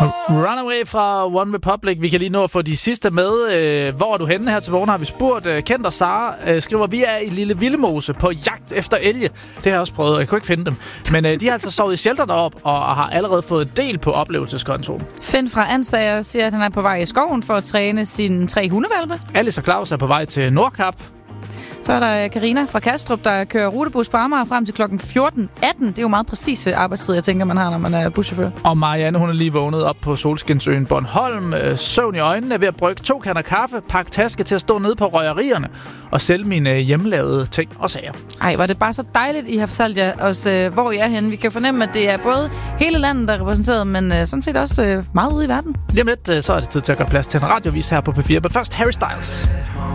Runaway fra One Republic. Vi kan lige nå at få de sidste med. Hvor er du henne her til morgen, har vi spurgt. Kent og Sara skriver, vi er i Lille Vildemose på jagt efter elge. Det har jeg også prøvet, og jeg kunne ikke finde dem. Men de har altså sovet i shelter deroppe, og har allerede fået del på oplevelseskontoen. Finn fra Ansager siger, at han er på vej i skoven for at træne sine 3 hundevalpe. Alice og Claus er på vej til Nordkap. Så er der Karina fra Kastrup, der kører rutebus på Amager frem til klokken 14.18. Det er jo meget præcise arbejdstid, jeg tænker, man har, når man er buschauffør. Og Marianne, hun er lige vågnet op på Solskinsøen Bornholm. Søvn i øjnene, ved at brygge 2 kander kaffe, pakke taske til at stå nede på røgerierne og sælge mine hjemmelavede ting og sager. Ej, var det bare så dejligt, I har fortalt jer os, hvor I er henne. Vi kan fornemme, at det er både hele landet, der er repræsenteret, men sådan set også meget ude i verden. Lige om lidt, så er det tid til at gøre plads til en radiovis her på P4. Men først Harry Styles.